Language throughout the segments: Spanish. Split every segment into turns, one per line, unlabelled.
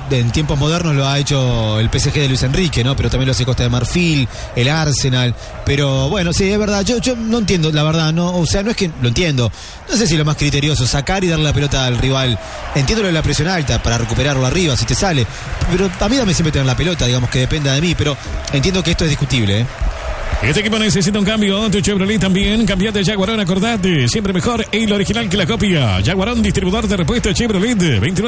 en tiempos modernos lo ha hecho el PSG de Luis Enrique, ¿no? Pero también lo hace Costa de Marfil, el Arsenal. Pero bueno, sí, es verdad. Yo no entiendo, la verdad, no, o sea, no es que lo entiendo. No sé si lo más criterioso, sacar y darle la pelota al rival. Entiendo lo de la presión alta para recuperarlo arriba, si te sale. Pero a mí dame siempre tener la pelota, digamos, que dependa de mí. Pero entiendo que esto es discutible, ¿eh?
Este equipo necesita un cambio. Tu Chevrolet también. Cambiate Jaguarón, acordate. Siempre mejor el original que la copia. Jaguarón, distribuidor de repuesto Chevrolet.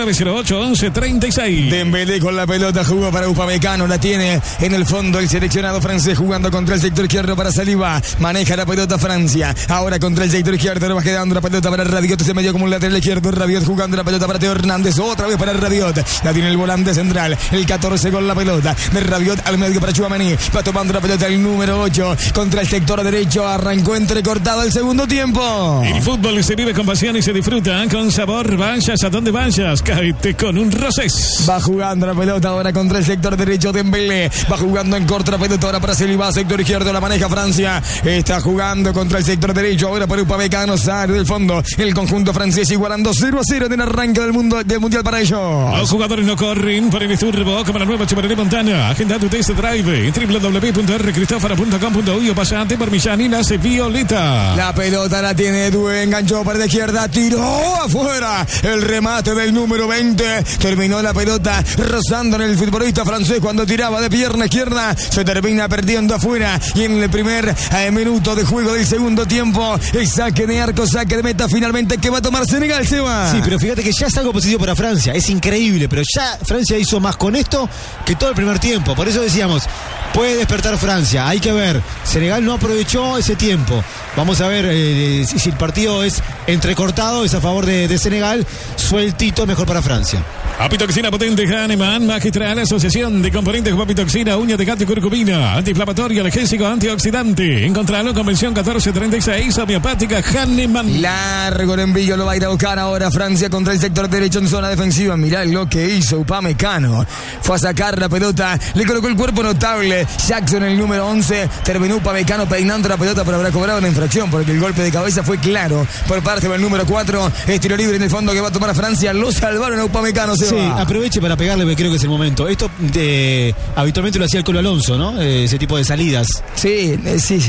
2908-1136.
Dembélé con la pelota, jugó para Upamecano. La tiene en el fondo el seleccionado francés, jugando contra el sector izquierdo para Saliba. Maneja la pelota Francia. Ahora contra el sector izquierdo. Va quedando la pelota para Rabiot. Se metió como un lateral izquierdo. Rabiot jugando la pelota para Teo Hernández. Otra vez para Rabiot. La tiene el volante central. El 14 con la pelota. De Rabiot al medio para Tchouaméni. Va tomando la pelota el número 8. Contra el sector derecho, arrancó entrecortado el segundo tiempo.
El fútbol se vive con pasión y se disfruta con sabor. Vayas a donde vayas, cáete con un Rosés.
Va jugando la pelota ahora contra el sector derecho. Dembélé va jugando en corto la pelota ahora para Saliba, sector izquierdo, la maneja Francia. Está jugando contra el sector derecho ahora para Upamecano, sale del fondo el conjunto francés, igualando 0-0 en el arranque del mundial para ellos.
Los jugadores no corren por el turbo como la nueva Chevrolet Montana. Agenda tu test drive en www.rcristofara.com.uy o pasante por Millán y la hace violeta.
La pelota la tiene Edu, enganchó para la izquierda, tiró afuera el remate del número 20. Terminó la pelota rozando en el futbolista francés cuando tiraba de pierna izquierda. Se termina perdiendo afuera y en el primer minuto de juego del segundo tiempo el saque de arco, saque de meta finalmente que va a tomar Senegal, Seba.
Sí, pero fíjate que ya es algo positivo para Francia, es increíble, pero ya Francia hizo más con esto que todo el primer tiempo. Por eso decíamos, puede despertar Francia, hay que ver. Senegal no aprovechó ese tiempo. Vamos a ver si el partido es entrecortado, es a favor de Senegal, sueltito, mejor para Francia.
Apitoxina potente Hahnemann, magistral asociación de componentes como apitoxina, uña de gato y curcumina, antiinflamatorio, analgésico, antioxidante. Encontralo, convención 1436, homeopática Hahnemann.
Largo el envío, lo va a ir a buscar ahora Francia contra el sector derecho en zona defensiva. Mirá lo que hizo Upamecano. Fue a sacar la pelota, le colocó el cuerpo notable. Jackson, el número 11, terminó Upamecano peinando la pelota, pero habrá cobrado una infracción porque el golpe de cabeza fue claro por parte del número 4. Es tiro libre en el fondo que va a tomar a Francia. Lo salvaron a Upamecano.
Sí, aproveche para pegarle, porque creo que es el momento. Esto habitualmente lo hacía el Colo Alonso, ¿no? Ese tipo de salidas.
Sí.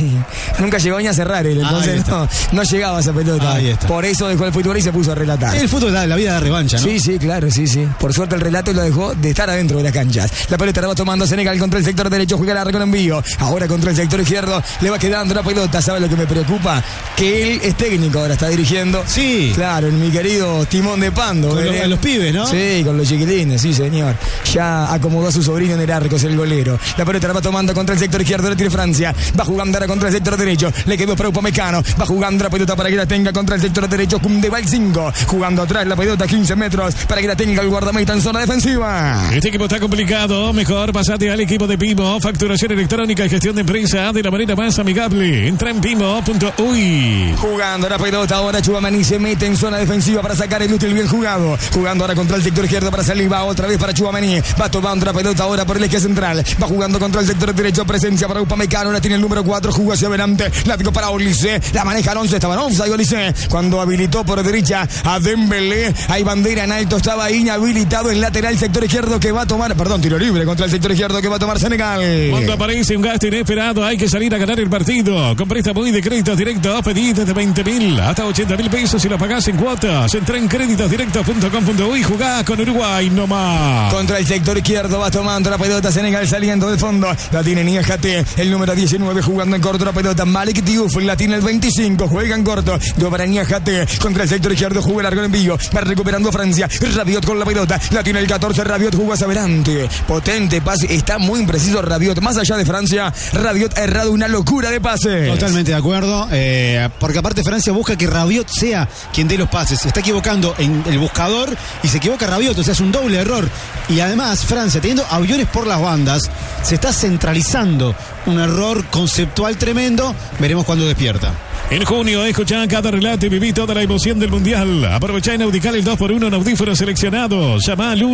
Nunca llegó ni a cerrar él, entonces no llegaba esa pelota. Por eso dejó el fútbol y se puso a relatar.
El fútbol da la vida de revancha, ¿no?
Sí, claro, sí. Por suerte el relato lo dejó de estar adentro de las canchas. La pelota la va tomando Senegal contra el sector derecho, juega largo con envío. Ahora contra el sector izquierdo, le va quedando la pelota. ¿Sabe lo que me preocupa? Que él es técnico, ahora está dirigiendo.
Sí.
Claro, mi querido Timón de Pando.
Con los pibes, ¿no?
Sí, con los chiquilines, sí señor. Ya acomodó a su sobrino en el arco, es el golero. La pelota la va tomando contra el sector izquierdo, la tiene Francia. Va jugando ahora contra el sector derecho, le quedó para Upamecano. Va jugando la pelota para que la tenga contra el sector derecho. Kundeval 5, jugando atrás la pelota 15 metros para que la tenga el guardameta en zona defensiva.
Este equipo está complicado, mejor pasate al equipo de Pimo. Facturación electrónica y gestión de empresa de la manera más amigable. Entra en pimo.uy.
Jugando la pelota ahora Tchouaméni se mete en zona defensiva para sacar el útil bien jugado. Jugando ahora contra el sector izquierdo para Saliba, otra vez para Tchouaméni. Va tomando la pelota ahora por el eje central. Va jugando contra el sector derecho, presencia para Upamecano. La tiene el número 4, jugó hacia adelante. La tiró para Olise. La maneja el 11, estaba en offside Olise. Cuando habilitó por derecha a Dembélé, hay bandera en alto, estaba inhabilitado el lateral sector izquierdo que va a tomar, tiro libre contra el sector izquierdo que va a tomar Senegal.
Cuando aparece un gasto inesperado, hay que salir a ganar el partido. Con préstamo y de créditos directos, pedidos de 20.000 hasta 80.000 pesos y lo pagás en cuotas. Entra en créditosdirectos.com.uy y jugá con Uruguay nomás.
Contra el sector izquierdo va tomando la pelota Senegal saliendo del fondo. La tiene Niakhaté, el número 19, jugando en corto la pelota. Malik Diouf la tiene el 25, juega en corto. Dio para Niakhaté contra el sector izquierdo, juega largo en envío. Va recuperando Francia. Rabiot con la pelota. La tiene el 14, Rabiot jugó hacia adelante. Potente pase, está muy impreciso Rabiot. Más allá de Francia, Rabiot ha errado una locura de pases.
Totalmente de acuerdo, porque aparte Francia busca que Rabiot sea quien dé los pases. Se está equivocando en el buscador y se equivoca Rabiot, o sea, es un doble error. Y además Francia, teniendo aviones por las bandas, se está centralizando. Un error conceptual tremendo. Veremos cuándo despierta.
En junio, escuchá cada relato y viví toda la emoción del Mundial. Aprovechá en Audical el 2x1 en audífonos seleccionados. Llama al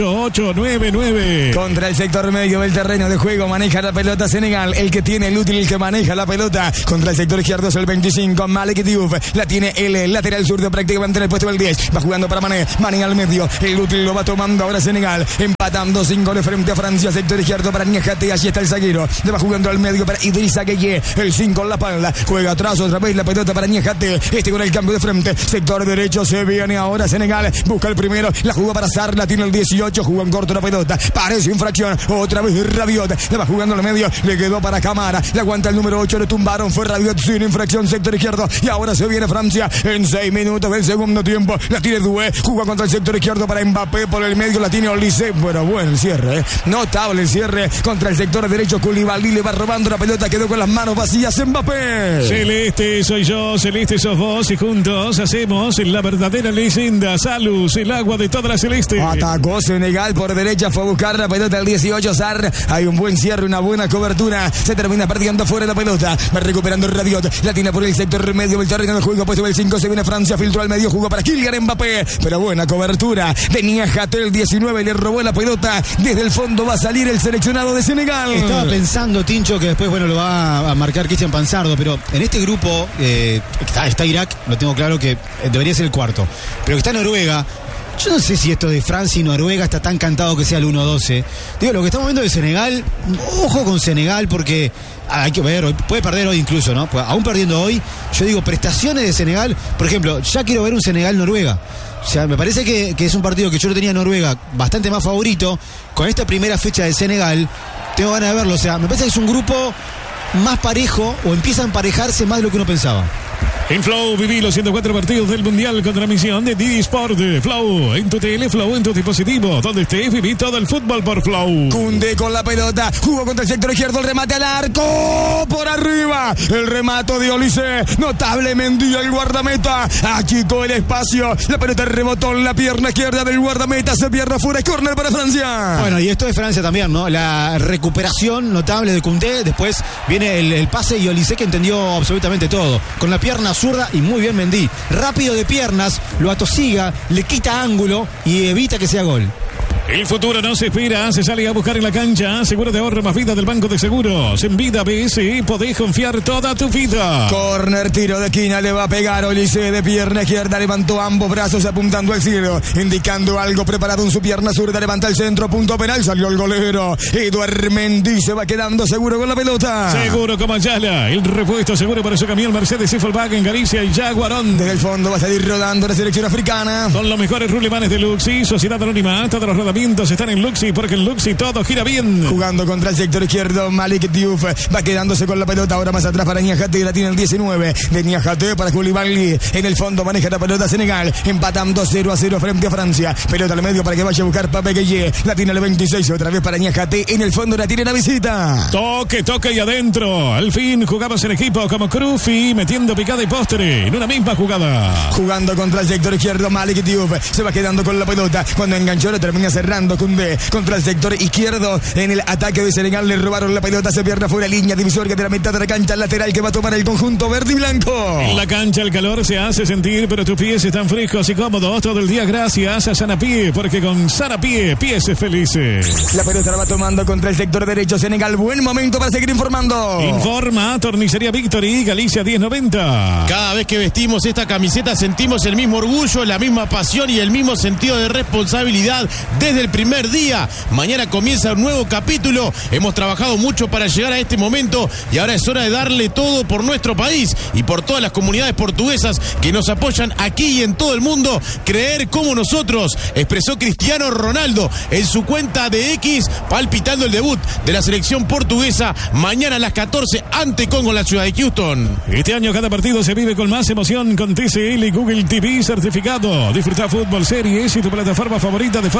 18899.
Contra el sector medio del terreno de juego, maneja la pelota Senegal. El que tiene el útil, el que maneja la pelota. Contra el sector izquierdo es el 25, Malik Diouf. La tiene el lateral zurdo prácticamente en el puesto del 10. Va jugando para Mané. Mané al medio. El útil lo va tomando ahora Senegal. Empatando 5 goles frente a Francia. Sector izquierdo para Niakhaté. Allí está el zaguero. Le va jugando al medio para Idrissa Gueye. El 5 en la espalda. Juega atrás otra vez la pelota para Niakhaté. Con el cambio de frente. Sector derecho se viene ahora Senegal. Busca el primero. La jugó para Sarr. La tiene el 18. Jugó en corto la pelota. Parece infracción. Otra vez Rabiot. Le va jugando al medio. Le quedó para Camara. Le aguanta el número 8. Le tumbaron. Fue Rabiot sin infracción. Sector izquierdo. Y ahora se viene Francia en 6 minutos del segundo tiempo. La tiene Doué. Juega contra el sector izquierdo para Mbappé. Por el medio la tiene Olise. Bueno, bueno el cierre. Notable el cierre. Contra el sector derecho. Koulibaly le va robando la pelota. Quedó con las manos vacías Mbappé.
Celeste soy yo, celeste sos vos y juntos hacemos la verdadera leyenda. Salus, el agua de toda la celeste.
Atacó Senegal por derecha, fue a buscar la pelota el 18 Sarr. Hay un buen cierre, una buena cobertura. Se termina perdiendo fuera la pelota. Va recuperando Rabiot. La tiene por el sector medio del terreno del juego. Puesto el 5, se viene Francia, filtró al medio, jugó para Kylian Mbappé. Pero buena cobertura. Tenía Niakhaté el 19, le robó la pelota. Desde el fondo va a salir el seleccionado de Senegal.
Estaba pensando, Tincho, que después, bueno, lo va a marcar Cristian Panzardo, pero en este grupo está Irak, lo tengo claro que debería ser el cuarto, pero que está Noruega. Yo no sé si esto de Francia y Noruega está tan cantado que sea el 1-12. Digo, lo que estamos viendo de Senegal, ojo con Senegal porque hay que ver, puede perder hoy incluso, ¿no? Pues, aún perdiendo hoy, yo digo, prestaciones de Senegal, por ejemplo, ya quiero ver un Senegal-Noruega. O sea, me parece que es un partido que yo lo tenía Noruega bastante más favorito. Con esta primera fecha de Senegal, tengo ganas de verlo. O sea, me parece que es un grupo más parejo o empieza a emparejarse más de lo que uno pensaba.
En Flow viví los 104 partidos del Mundial con transmisión de Didi Sport. Flow en tu tele, Flow en tu dispositivo. Donde estés, viví todo el fútbol por Flow.
Koundé con la pelota, jugó contra el sector izquierdo, el remate al arco, por arriba, el remate de Olise, notable Mendy, el guardameta, achicó el espacio, la pelota rebotó en la pierna izquierda del guardameta, se pierde fuera, es córner para Francia.
Bueno, y esto de Francia también, ¿no? La recuperación notable de Koundé, después viene el pase y Olise que entendió absolutamente todo, con la pierna zurda y muy bien Mendy, rápido de piernas, lo atosiga, le quita ángulo y evita que sea gol.
El futuro no se espera, se sale a buscar en la cancha. Seguro de ahorro más vida del Banco de Seguros. En Vida BS podés confiar toda tu vida.
Corner, tiro de esquina, le va a pegar Olise de pierna izquierda, levantó ambos brazos apuntando al cielo, indicando algo preparado en su pierna zurda, levanta el centro, punto penal, salió el golero. Eduard Mendy se va quedando seguro con la pelota.
Seguro como Ayala, el repuesto seguro para su camión Mercedes Volkswagen, Galicia y Jaguarón.
Desde el fondo va a salir rodando la selección africana.
Con los mejores rulemanes de Luxi, Sociedad Anónima, todos los rodamientos están en Luxi, porque en Luxi todo gira bien.
Jugando contra el sector izquierdo, Malik Diouf va quedándose con la pelota, ahora más atrás para Niakhaté, la tiene el 19, de Niakhaté para Koulibaly, en el fondo maneja la pelota Senegal, empatando 0-0 frente a Francia, pelota al medio para que vaya a buscar Pape Gueye, la tiene el 26, otra vez para Niakhaté, en el fondo la tiene la visita.
Toque y adentro, al fin jugamos en equipo como Crufi, metiendo picada y postre, en una misma jugada.
Jugando contra el sector izquierdo, Malik Diouf se va quedando con la pelota, cuando enganchó lo termina cerrando Koundé contra el sector izquierdo, en el ataque de Senegal le robaron la pelota, se pierde fuera, línea divisoria de la mitad de la cancha, lateral que va a tomar el conjunto verde y blanco.
En la cancha el calor se hace sentir, pero tus pies están frescos y cómodos todo el día gracias a Sanapie, porque con Sanapie, pies felices.
La pelota la va tomando contra el sector derecho Senegal, buen momento para seguir informando.
Informa Tornicería Victory, Galicia 1090.
Cada vez que vestimos esta camiseta sentimos el mismo orgullo, la misma pasión y el mismo sentido de responsabilidad desde el primer día. Mañana comienza un nuevo capítulo. Hemos trabajado mucho para llegar a este momento y ahora es hora de darle todo por nuestro país y por todas las comunidades portuguesas que nos apoyan aquí y en todo el mundo. Creer como nosotros, expresó Cristiano Ronaldo en su cuenta de X, palpitando el debut de la selección portuguesa mañana a las 14 ante Congo en la ciudad de Houston.
Este año cada partido se vive con más emoción con TCL y Google TV certificado. Disfruta fútbol, series y tu plataforma favorita de forma más rápida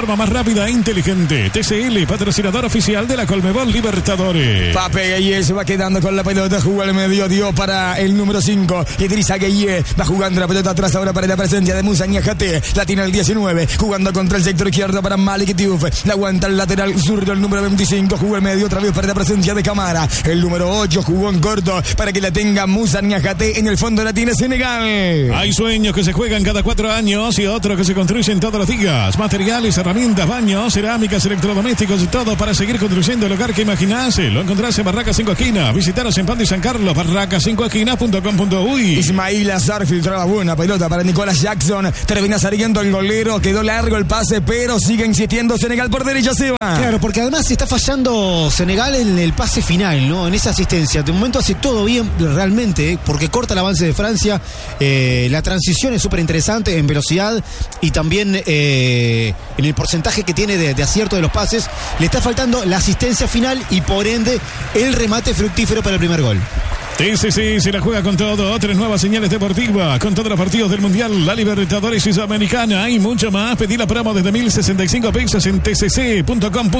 rápida e inteligente. TCL, patrocinador oficial de la Conmebol Libertadores.
Pape Gueye se va quedando con la pelota, jugó al medio, dio para el número 5. Idrissa Gueye va jugando la pelota atrás ahora para la presencia de Musa Niakhaté. La tiene el 19, jugando contra el sector izquierdo para Malik Diouf. La aguanta el lateral zurdo, el número 25, jugó el medio otra vez para la presencia de Camara. El número 8 jugó en corto para que la tenga Musa Niakhaté. En el fondo la tiene Senegal.
Hay sueños que se juegan cada 4 años y otros que se construyen todos los días. Materiales, herramientas, baños, cerámicas, electrodomésticos y todo para seguir construyendo el hogar que imaginás. Lo encontrás en Barracas 5 Esquinas. Visitaros en Pan de San Carlos, barracas5esquinas.com.uy.
Ismail Azar filtraba buena pelota para Nicolás Jackson. Termina saliendo el golero. Quedó largo el pase, pero sigue insistiendo Senegal por derecha. Se va.
Claro, porque además está fallando Senegal en el pase final, ¿no? En esa asistencia. De momento hace todo bien realmente, porque corta el avance de Francia. La transición es súper interesante en velocidad y también en el porcentaje que tiene de acierto de los pases. Le está faltando la asistencia final y por ende el remate fructífero para el primer gol.
TCC se la juega con todo. 3 nuevas señales deportivas con todos los partidos del Mundial, la Libertadores y Sudamericana y mucho más. Pedí la promo desde 1.065 pesos en tcc.com.